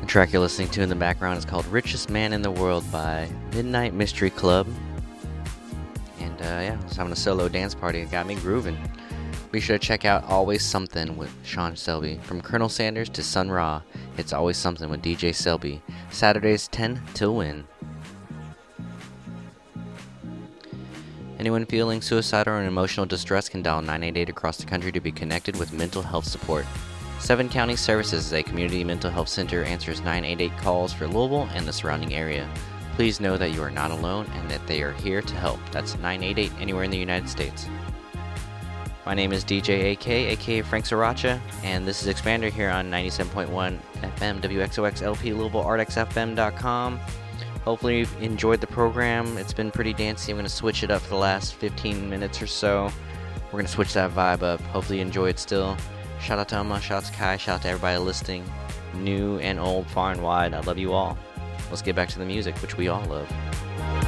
track you're listening to in the background is called Richest Man in the World by Midnight Mystery Club. And I was having a solo dance party. It got me grooving. Be sure to check out Always Something with Sean Selby. From Colonel Sanders to Sun Ra, it's Always Something with DJ Selby. Saturdays 10 till win. Anyone feeling suicidal or in emotional distress can dial 988 across the country to be connected with mental health support. Seven County Services is a community mental health center, answers 988 calls for Louisville and the surrounding area. Please know that you are not alone and that they are here to help. That's 988 anywhere in the United States. My name is DJ AK, aka Frank Sriracha, and this is Expander here on 97.1 FM WXOX LP Louisville ArtXFM.com. Hopefully you've enjoyed the program. It's been pretty dancey. I'm going to switch it up for the last 15 minutes or so. We're going to switch that vibe up. Hopefully you enjoy it still. Shout out to Emma, shout out to Kai, shout out to everybody listening, new and old, far and wide. I love you all. Let's get back to the music, which we all love.